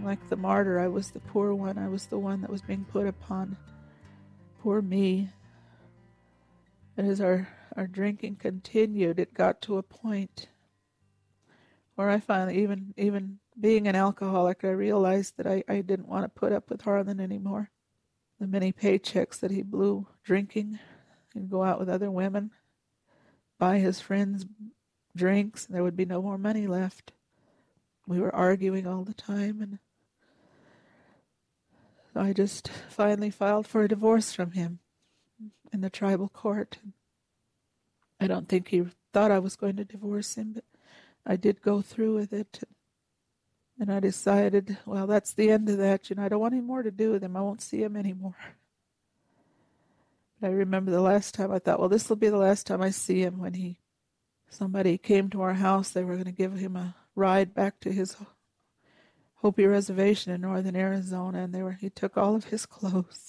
like the martyr. I was the poor one. I was the one that was being put upon. Poor me. And as our drinking continued, it got to a point where I finally, even being an alcoholic, I realized that I didn't want to put up with Harlan anymore. The many paychecks that he blew drinking, he'd go out with other women, buy his friends drinks, and there would be no more money left. We were arguing all the time, and so I just finally filed for a divorce from him in the tribal court. I don't think he thought I was going to divorce him, but I did go through with it. And I decided, well, that's the end of that. I don't want any more to do with him. I won't see him anymore. But I remember the last time I thought, well, this will be the last time I see him, when somebody came to our house. They were going to give him a ride back to his Hopi reservation in northern Arizona, and he took all of his clothes.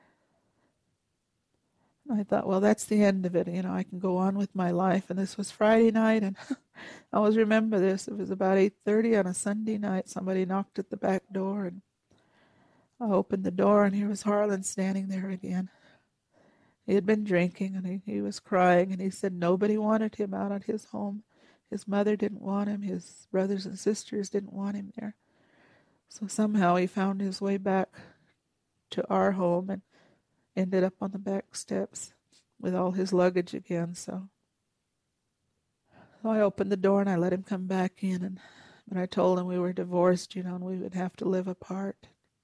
And I thought, well, that's the end of it. I can go on with my life. And this was Friday night, and I always remember this. It was about 8:30 on a Sunday night. Somebody knocked at the back door, and I opened the door, and here was Harlan standing there again. He had been drinking, and he was crying, and he said nobody wanted him out at his home. His mother didn't want him. His brothers and sisters didn't want him there. So somehow he found his way back to our home and ended up on the back steps with all his luggage again. So I opened the door and I let him come back in, and I told him we were divorced, and we would have to live apart.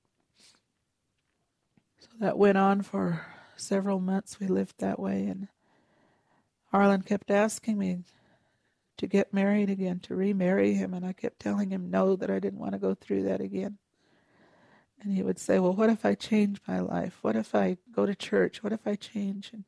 So that went on for several months. We lived that way, and Harlan kept asking me to get married again, to remarry him, and I kept telling him no, that I didn't want to go through that again. And he would say, well, what if I change my life? What if I go to church? What if I change? And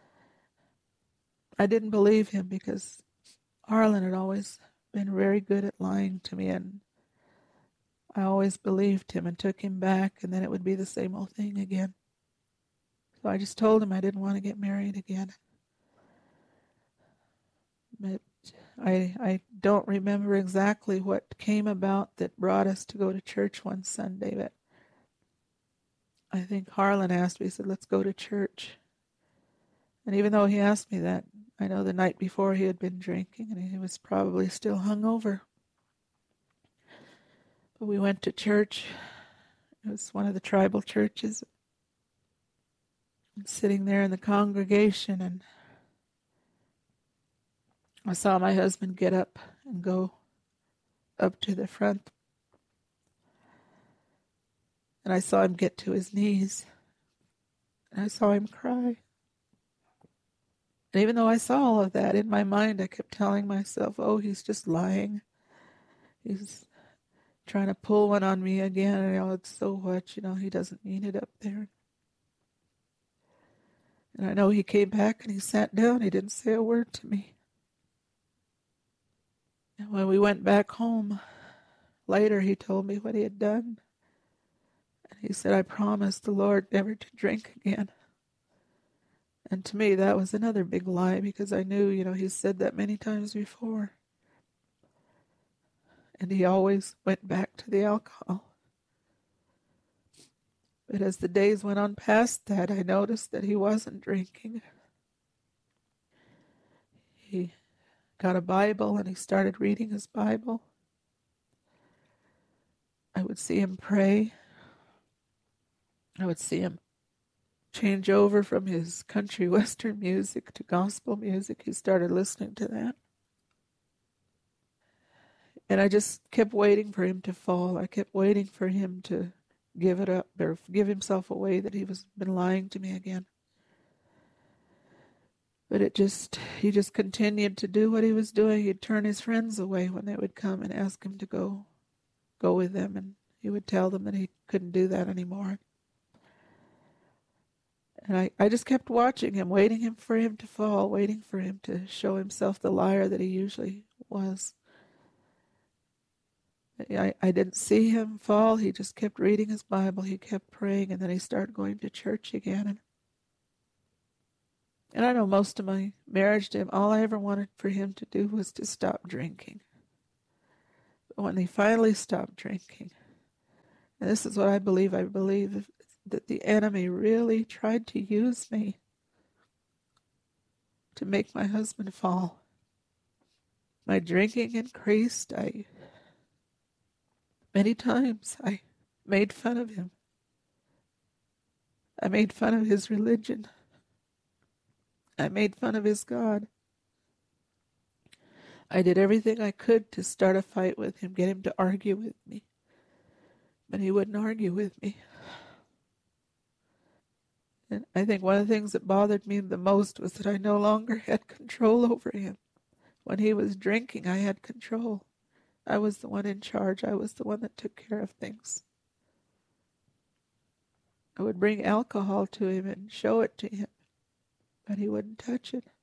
I didn't believe him, because Harlan had always been very good at lying to me, and I always believed him and took him back, and then it would be the same old thing again. So I just told him I didn't want to get married again. But I don't remember exactly what came about that brought us to go to church one Sunday, but I think Harlan asked me, he said, let's go to church. And even though he asked me that, I know the night before he had been drinking, and he was probably still hungover. But we went to church. It was one of the tribal churches. I'm sitting there in the congregation, and I saw my husband get up and go up to the front. And I saw him get to his knees. And I saw him cry. And even though I saw all of that, in my mind I kept telling myself, oh, he's just lying. He's trying to pull one on me again. And it's so what, he doesn't mean it up there. And I know he came back and he sat down. He didn't say a word to me. And when we went back home, later he told me what he had done. And he said, I promised the Lord never to drink again. And to me, that was another big lie, because I knew, he said that many times before. And he always went back to the alcohol. But as the days went on past that, I noticed that he wasn't drinking. He got a Bible and he started reading his Bible. I would see him pray. I would see him change over from his country western music to gospel music. He started listening to that. And I just kept waiting for him to fall. I kept waiting for him to give it up, or give himself away, that he was been lying to me again. But he just continued to do what he was doing. He'd turn his friends away when they would come and ask him to go with them, and he would tell them that he couldn't do that anymore. And I just kept watching him, waiting for him to fall, waiting for him to show himself the liar that he usually was. I didn't see him fall. He just kept reading his Bible. He kept praying, and then he started going to church again. And I know most of my marriage to him, all I ever wanted for him to do was to stop drinking. But when he finally stopped drinking, And this is what I believe. I believe that the enemy really tried to use me to make my husband fall. My drinking increased. Many times I made fun of him. I made fun of his religion. I made fun of his God. I did everything I could to start a fight with him, get him to argue with me. But he wouldn't argue with me. And I think one of the things that bothered me the most was that I no longer had control over him. When he was drinking, I had control. I was the one in charge. I was the one that took care of things. I would bring alcohol to him and show it to him, but he wouldn't touch it.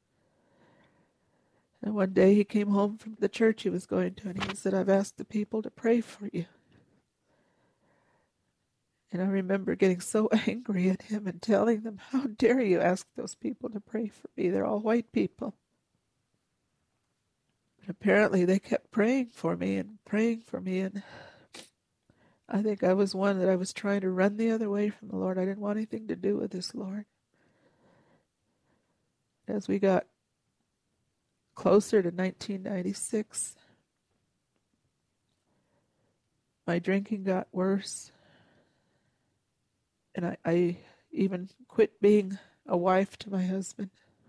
And one day he came home from the church he was going to, and he said, "I've asked the people to pray for you." And I remember getting so angry at him and telling them, "How dare you ask those people to pray for me? They're all white people." But apparently they kept praying for me, and I think I was one that I was trying to run the other way from the Lord. I didn't want anything to do with this Lord. As we got closer to 1996, my drinking got worse. And I even quit being a wife to my husband.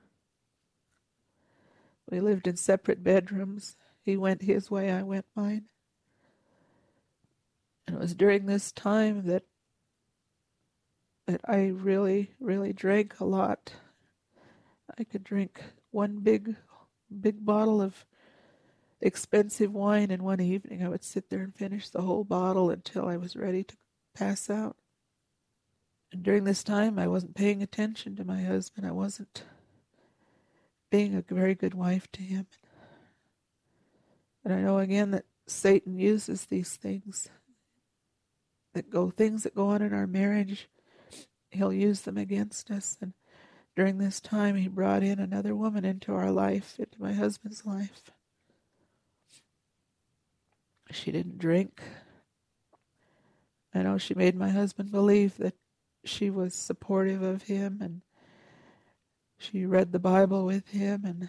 We lived in separate bedrooms. He went his way, I went mine. And it was during this time that I really, really drank a lot. I could drink one big bottle of expensive wine in one evening. I would sit there and finish the whole bottle until I was ready to pass out. And during this time, I wasn't paying attention to my husband. I wasn't being a very good wife to him. And I know again that Satan uses these things that go on in our marriage. He'll use them against us. And during this time, he brought in another woman into our life, into my husband's life. She didn't drink. I know she made my husband believe that she was supportive of him, and she read the Bible with him, and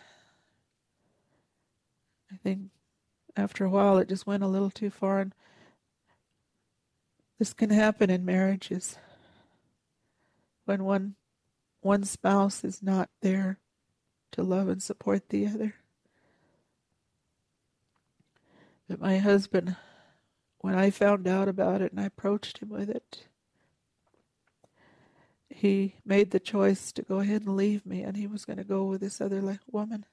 I think after a while it just went a little too far. And this can happen in marriages when one spouse is not there to love and support the other. But my husband, when I found out about it and I approached him with it, he made the choice to go ahead and leave me, and he was going to go with this other woman.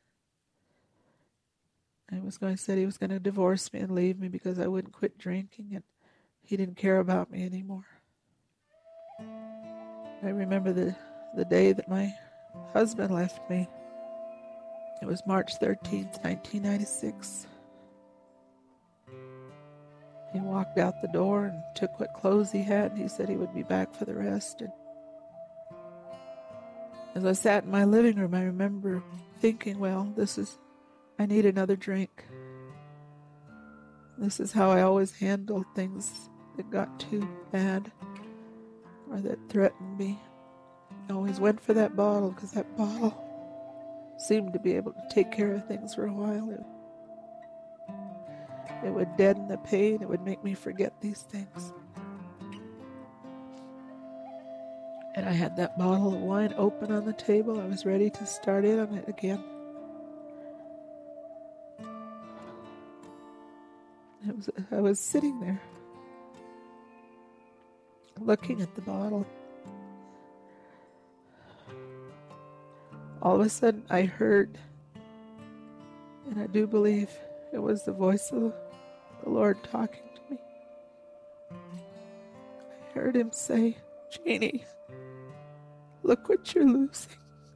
Said he was going to divorce me and leave me because I wouldn't quit drinking, and he didn't care about me anymore. I remember the day that my husband left me. It was March 13th, 1996. He walked out the door and took what clothes he had, and he said he would be back for the rest. And as I sat in my living room, I remember thinking, well, I need another drink. This is how I always handled things that got too bad or that threatened me. I always went for that bottle because that bottle seemed to be able to take care of things for a while. It would deaden the pain. It would make me forget these things. And I had that bottle of wine open on the table. I was ready to start in on it again. I was sitting there, looking at the bottle. All of a sudden, I heard, and I do believe it was the voice of the Lord talking to me. I heard him say, "Jeannie, look what you're losing."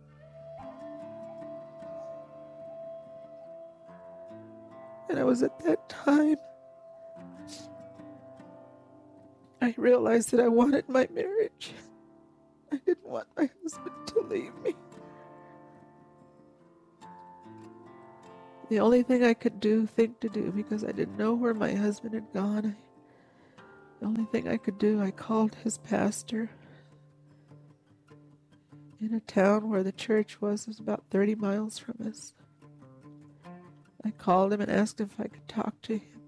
And it was at that time I realized that I wanted my marriage. I didn't want my husband to leave me. The only thing I could think to do, because I didn't know where my husband had gone, The only thing I could do, I called his pastor in a town where the church was about 30 miles from us. I called him and asked if I could talk to him.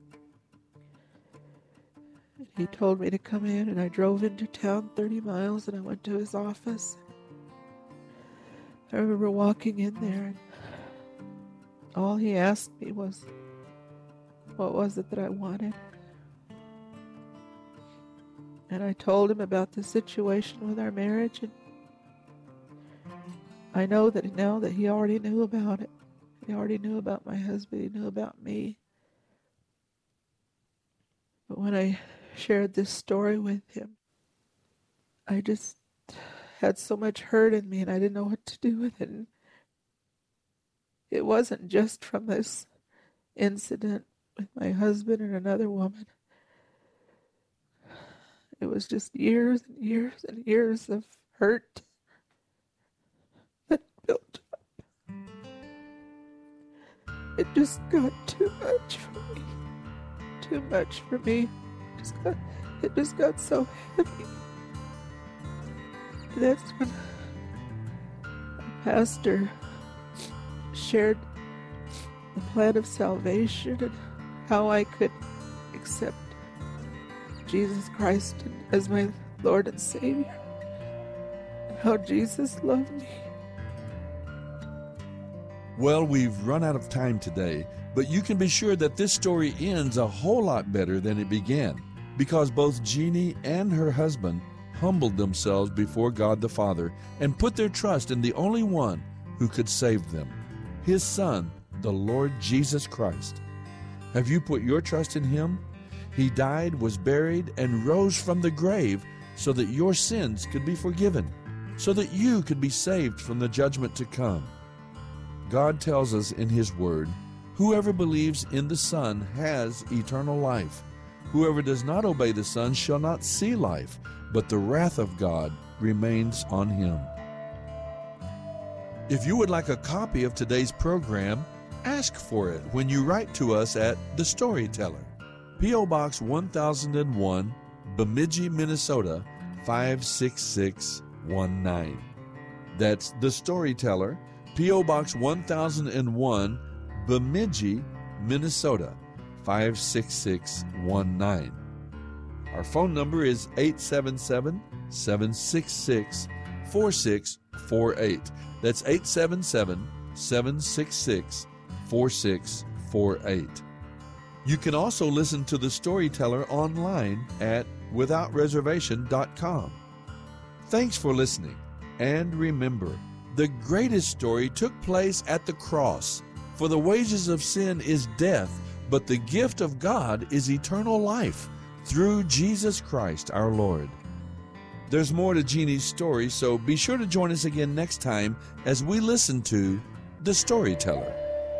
And he told me to come in, and I drove into town 30 miles, and I went to his office. I remember walking in there, and all he asked me was, what was it that I wanted? And I told him about the situation with our marriage, and I know that now that he already knew about it. He already knew about my husband. He knew about me. But when I shared this story with him, I just had so much hurt in me, and I didn't know what to do with it. And it wasn't just from this incident with my husband and another woman. It was just years and years and years of hurt that built up. It just got too much for me. Too much for me. It just got so heavy. That's when the pastor shared the plan of salvation and how I could accept Jesus Christ as my Lord and Savior, and how Jesus loved me. Well, we've run out of time today, but you can be sure that this story ends a whole lot better than it began, because both Jeannie and her husband humbled themselves before God the Father and put their trust in the only one who could save them, His Son, the Lord Jesus Christ. Have you put your trust in Him? He died, was buried, and rose from the grave so that your sins could be forgiven, so that you could be saved from the judgment to come. God tells us in His Word, whoever believes in the Son has eternal life. Whoever does not obey the Son shall not see life, but the wrath of God remains on him. If you would like a copy of today's program, ask for it when you write to us at The Storyteller, P.O. Box 1001, Bemidji, Minnesota 56619. That's The Storyteller, P.O. Box 1001, Bemidji, Minnesota 56619. Our phone number is 877-766-4648. That's 877-766-4648. You can also listen to The Storyteller online at withoutreservation.com. Thanks for listening. And remember, the greatest story took place at the cross. For the wages of sin is death, but the gift of God is eternal life through Jesus Christ our Lord. There's more to Jeannie's story, so be sure to join us again next time as we listen to The Storyteller.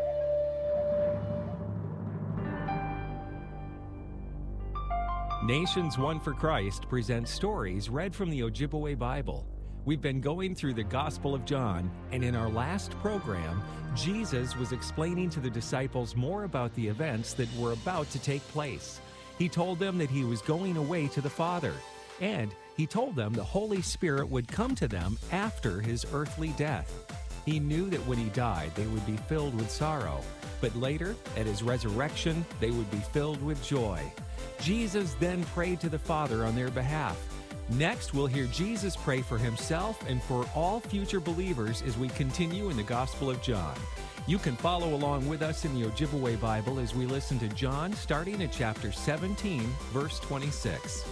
Nations One for Christ presents stories read from the Ojibwe Bible. We've been going through the Gospel of John, and in our last program, Jesus was explaining to the disciples more about the events that were about to take place. He told them that He was going away to the Father, and He told them the Holy Spirit would come to them after His earthly death. He knew that when He died, they would be filled with sorrow, but later, at His resurrection, they would be filled with joy. Jesus then prayed to the Father on their behalf. Next, we'll hear Jesus pray for Himself and for all future believers as we continue in the Gospel of John. You can follow along with us in the Ojibwe Bible as we listen to John starting at chapter 17, verse 26.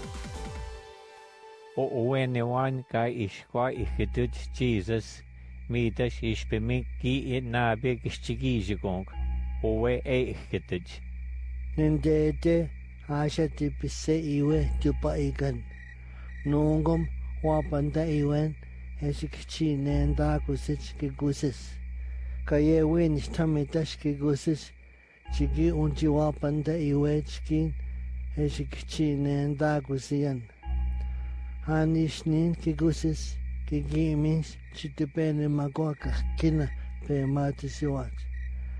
Owenewan ka ishkwa ikhetut Jesus, mitas ishpemik ki it nabik ishchigizigong, owe e ikhetut. Nindete asha tipise iwe tupaigan. Nungom wapanda iwen esikchi nenda kusich kigusis. Kaye win stamitash kigusis. Chigi unchi wapanda iwe chkin esikchi nenda kusiyan. Hanishnin kigusis kigimis chitipene magwa kakina pe matisiwat.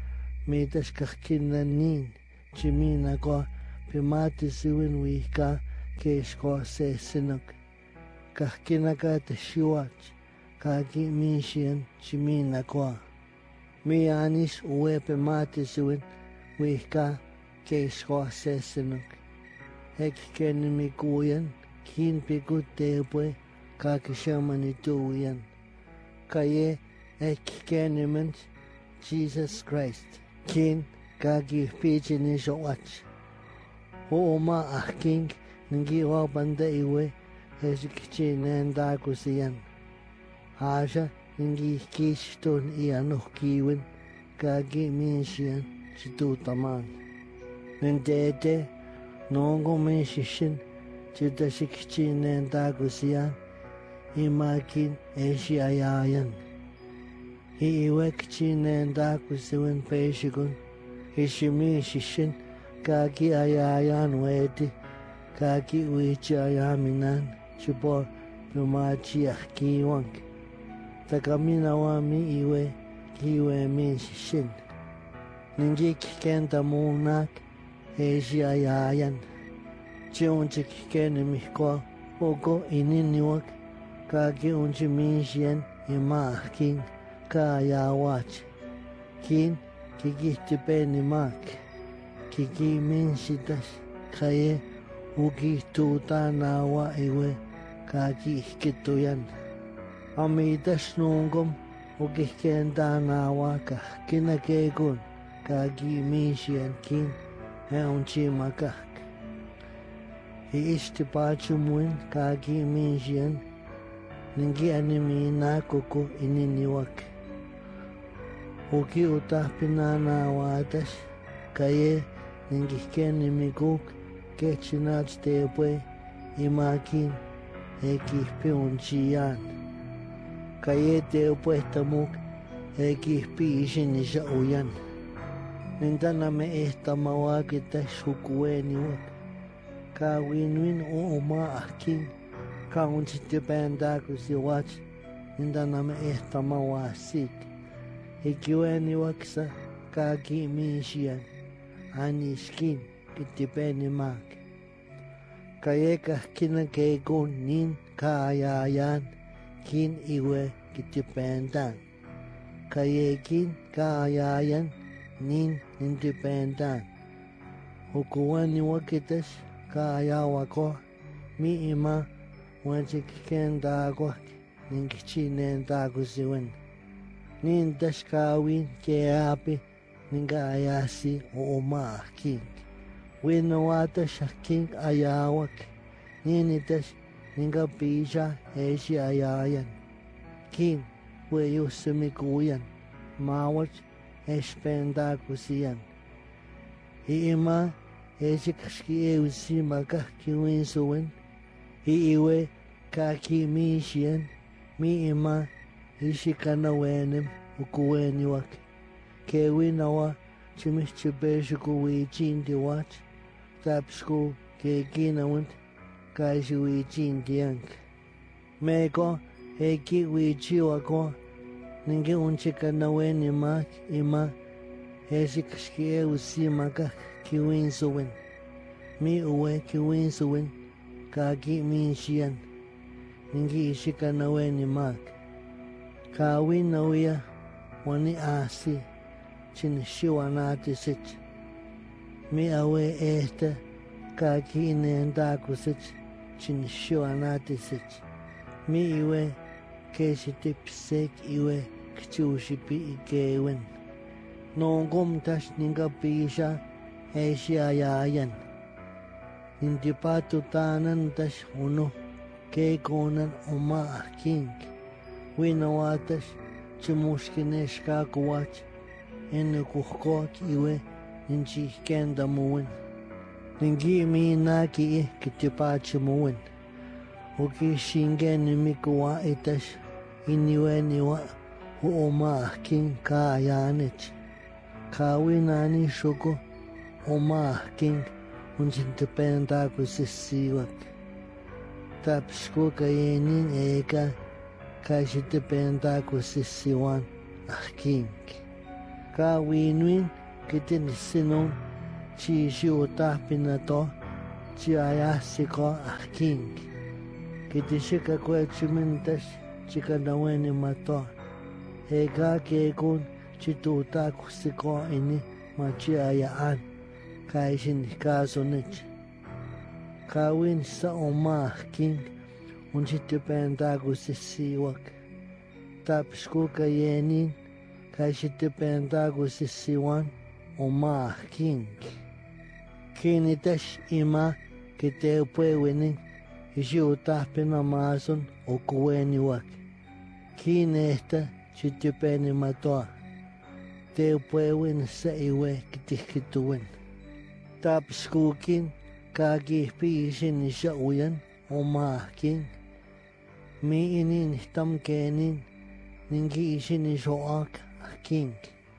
Mitas kakina nin chimina kwa pe matisiwin wika kesko se sinuk kahkinaka te shiwach kaki mishian chimina kwa mi anis uepe mate suin wihka kesko se sinuk hek kenimi kuyan kin pikut teepwe kaki shamani tuyan kaye ek kenimant Jesus Christ kin kaki pichini showach Oma ahking ngi wa banda iwe hesikichi nenda kusiyan Haja ngi kishton iano kiwin kagi minshian chitu taman Nendete nongo menshishin chita shikichi nenda kusiyan imakin eshi ayayan iwe kichi nenda kusiwin peshikun ishimi shishin kaki ayayan wedi kaki uichi ayaminan chupor lumachi ahkiwank takamina wami iwe kiwe min shishin ningi kikenta munak eshi ayayan chiunchi kikeni mihkwa oko ininiwak kaki unchi minshien ima ahkin ka ayawach kin kikitipeni mak Kiki minshitas kaye uki tuta nawa iwe kaki kituyan amitas nungom uki kenta nawa ka kinakekun kaki minshian kin heunchi makak iistipachumuin kaki minshian ningi animina koko ininiwak uki utahpina nawatas kaye Ningikeni mikuk kechinach teepwe imakin ekihpi unchiyan kaye teepwe tamuk ekihpi ishinisha uyan nintaname ehtamawakita shukueniwak kawinwin uuma ahkin kaunchitipendakusiwach nintaname ehtamawasik ikiweniwaksa kaki minshian Anishkin kitipeni mak Kayeka kina kekun nin kaayayan kin iwe kitipendan Kayekin kaayayan nin intipendan Hukuwani wakitas kaayawako mi ima wanchikikendagwak ninkichinendagusiwen Nin tashkawin keapi Ninga ayasi uuma king Winawata shaking ayawak Ninitas ninga pisha eshi ayayan King weyo sumikuyan Mawach espenda kusiyan Iima eshi kashki eusi makah kiwin suwen Iiwe kaki mishian Mi ima ishi kanawenem ukuweniwak Kewi nawa chimichibeshuku wichindi wach tapsku kekinawant kashi wichindi ank Meko eki wichiwako ningi unchika naweni mak ima heshikashki eusimaka kiwinsuwen Mi uwe kiwinsuwen kaki minshian ningi ishika naweni mak Kawi nawia wani asi Chinishiwanati sich Mi awe esta kaki inendaku sich Chinishiwanati sich Mi iwe keshitipsek iwe kchushipi ikewen Nongom tash ninga pisha eshi ayayan Nintipatu tanan tash uno kekonan oma ahkink Winawatash chimushkineshka kuwach Ene kuhkok iwe ninchi kenda muwen Ningi mi naki kitipachi muwen Uki shingeni mikuwa itash Iniwe niwa uoma king kayanich Kawi nani shuko oma king Unchintipenda kusisiwak Tapshko kayenin eka Kashitipenda kusisiwan ahking Kawinwin kitin sinon chi shi utah pinato chiayasiko ahking. Kitishika kwe chimintash chikanaweni mato. Ega kegun chituta kusiko ini machiayaan. Kaishin kasonich. Kawin sa oma ahking. Unchitipenda gusisiwak. Tapsku kayenin. Kaishitipenda gusisiwan oma ahking. Kinitash ima kiteupuewinin isiutahpinamason okuweniwak. Kinesta chitipeni-matoa. Teupuewin sa iwe kitihkituwen. Tapskukin kakihpi isin isa uyan omahkin. Mi inin tamkenin ningi isin isoak ahking.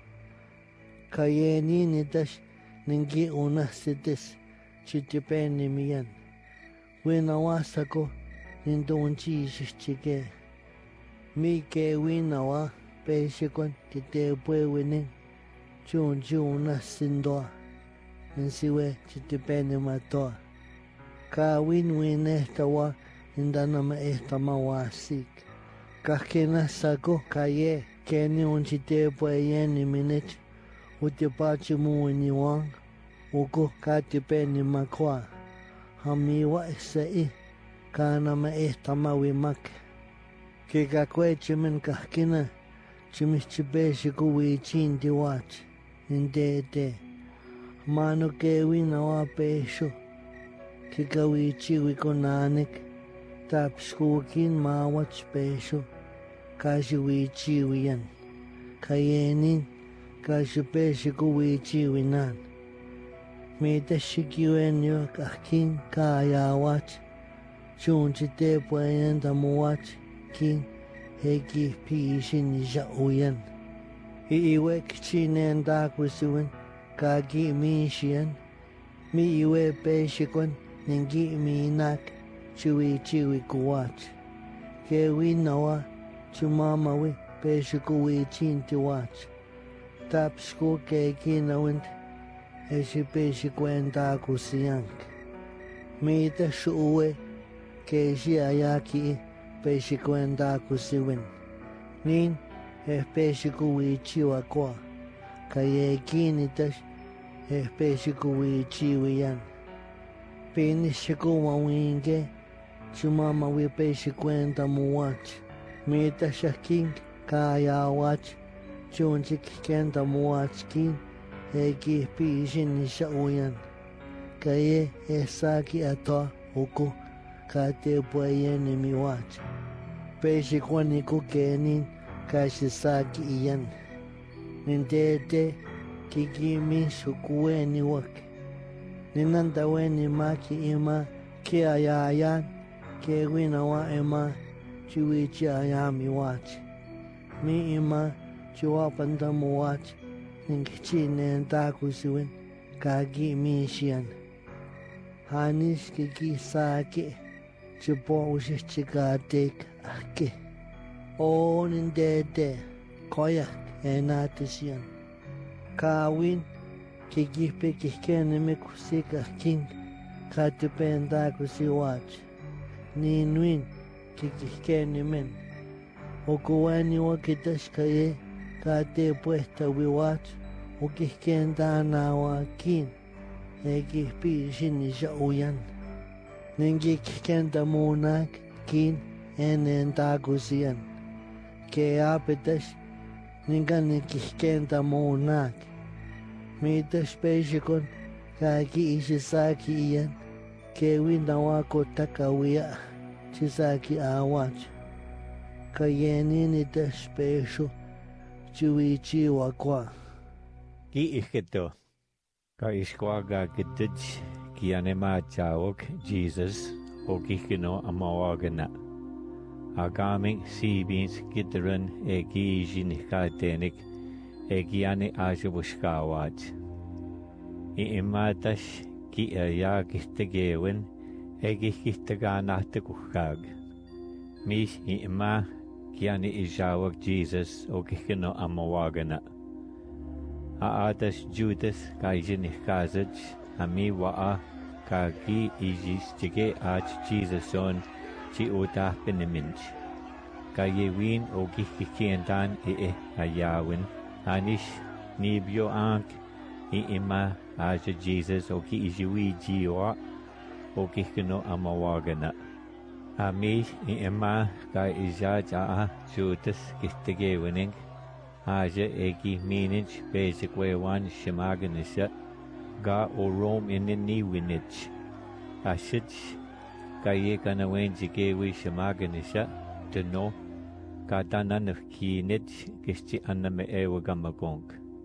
Kayenin itash ningi unasitis chitipeni miyan. Winawasako nintunchi isichike. Mi ke winawa peshikon kiteupuewinin chunchi unasindoa. Nsiwe chitipeni matoa. Kawin winestawa indanama estamawasik. Kahkena sako kaye keni unchiteupueyeni minich. Utipachi muwiniwang. Uko katipeni makwa. Hamiwa isai. Kanama estamawimak. Kikakwe chimin kahkina. Chimichipeshi wichin diwach. Indete. Mano kewi nawa pesho. Kikawichi wikonanik. Tapskukin mawach pesho. Kashi wichi wiyan. Kayenin. Kashi peshi wichi winan. Mita shikiwenyo kahkin kayawach. Chunchite pueden tamuwach. Kin heki pishin ya uyan. Iwek chinen dakwisuwen. Kagi mishian, mi iwe peshikon, ningi minak, chiwi kuwach. Kewi nawa, chumamawi, peshikuwi chintiwach. Tapsku keki nawint, eshi peshikwenta kusiyank. Mita shuwe, keshi ayaki, peshikwenta kusiwin. Nin, peshikuwi chiwakwa. Kayekinitas, espeshikuwichiwiyan. Pinishikuwawinke, chumamawi peshikwenta muwach. Mita shakin, kayawach, chunchik kenta muwachkin, eki pishin shauyan. Kaye esaki ato uku, kate puayeni miwach. Peshikwaniku kenin, kashisaki iyan. Nindete kikimi shukuweni wak. Ninandaweni maki ima ki ayayan ke winawa ima chiwichi ayami wach. Mi ima chiwapandamu wach ninkichi nentakusiwen kagi mishian. Hanis kiki sake chipo ushichikatek ake. O nindete koyak. Enatisian. Kawin kikipe kikene kusika king katipenda kusiwach. Ninwin kikikene men. Okuwani wakitashkaye kate puesta wiwach. Ukikenda nawa kin. Ekipi shinisha uyan. Ningi kikenda munak kin enentakusian. Ke apetash Ningan kikenta munak. Mita speshikon kaki ishisaki iyan. Kewi nawako takawia chisaki awach. Kayenin ita spesho chiwichi wakwa. Ki ikito. Ka iskwaga kitich kianema chawok Jesus o kikino amawagana. Agaming sibins kitran egijin katenik egiane ajubushkawat. Imatash ki ayagitegewen egihitaganahtekuhag. Mish ima kiani ijawak Jesus o kikino amawagana. Aatash Judas kaijin kazaj ami waa kagi ijis chige ach Jesus son chi utah peneminch. Kayewin o kikientan ayawin anish nibyo ank ima aja Jesus o ki ijiwi jiwa o kikino amawagana. Ami ima ka ijaja jutas kistegewining aja egi minich basic wewan shimaganisha ga o Rome inini winich. Ashich kaye kanawen jigewi shimaganisha no kadanan of kinich kisti aname ewagamagong.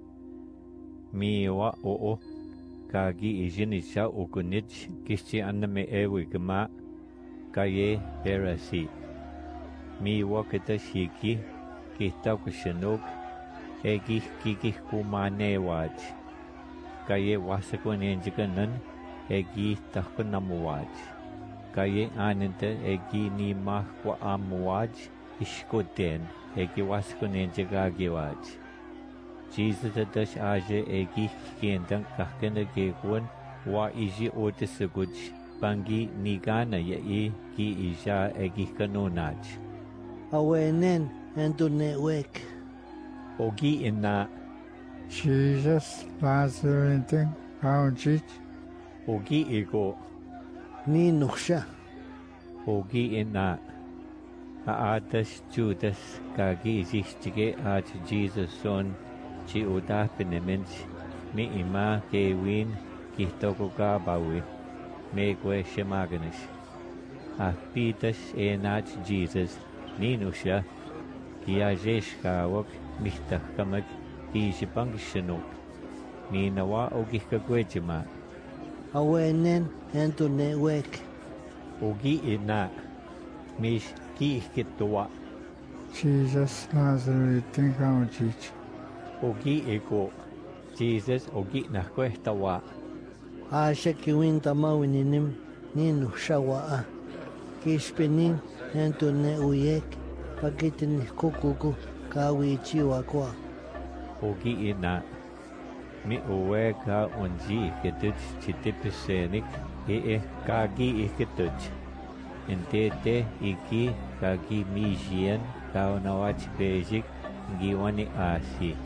Miwa o kagi ijinisha ukunich kisti aname ewagama kaye perasi. Miwa kita shiki kita kushanok egi kiki kumane waj. Kaye wasakun enjikanan egi takunamuwaj. Kaye aninte egi ni mahwa amuwaj ishkoten egi waskun enjagagiwaj. Jesus adash aje egi kiendan kahkena gegwan wa iji otisiguj bangi nigana ya ki ija egi kanonaj. Awenen entunewek. Ogi inna Jesus Lazarus Kaunchich. Ogi ego Ni nuksha. Ogi inna Aatas Judas kagi isistige at Jesus son chi udah penemens mi ima kewin kihtoko ka bawi me kwe shemaganis. Pitas enach Jesus ninusha kiajesh kawak mihtakamag kisipang shanok. Ninawa ogi kagwejima. Awenen entunewek. Ogi ina mish ki ikitwa. Jesus Lazarus Kaunchich. Ogi ego Jesus ogi nakwestawa. Asha kiwin tamawininim ni nuksha waa. Kishpenin entunewek. Pakitin kukuku kawi chiwa kwa. Ogi ina mi uweka onji ikituch chitipisenik kagi ikituch. Entete iki kagi mijian kaunawach basic giwani asi.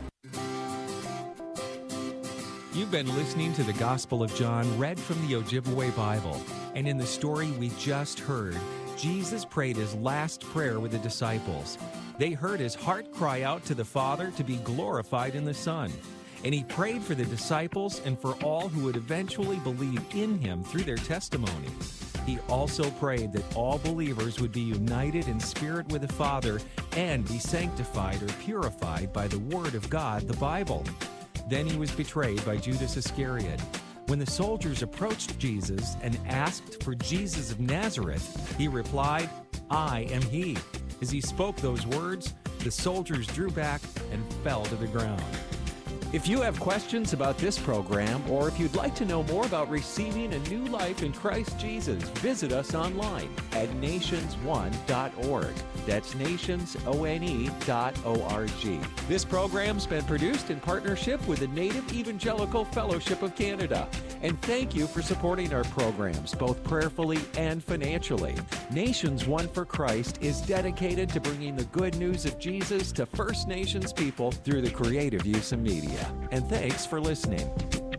You've been listening to the Gospel of John read from the Ojibwe Bible. And in the story we just heard, Jesus prayed his last prayer with the disciples. They heard his heart cry out to the Father to be glorified in the Son. And he prayed for the disciples and for all who would eventually believe in him through their testimony. He also prayed that all believers would be united in spirit with the Father and be sanctified or purified by the Word of God, the Bible. Then he was betrayed by Judas Iscariot. When the soldiers approached Jesus and asked for Jesus of Nazareth, he replied, "I am he." As he spoke those words, the soldiers drew back and fell to the ground. If you have questions about this program, or if you'd like to know more about receiving a new life in Christ Jesus, visit us online at nationsone.org. That's nationsone.org. This program's been produced in partnership with the Native Evangelical Fellowship of Canada. And thank you for supporting our programs, both prayerfully and financially. Nations One for Christ is dedicated to bringing the good news of Jesus to First Nations people through the creative use of media. And thanks for listening.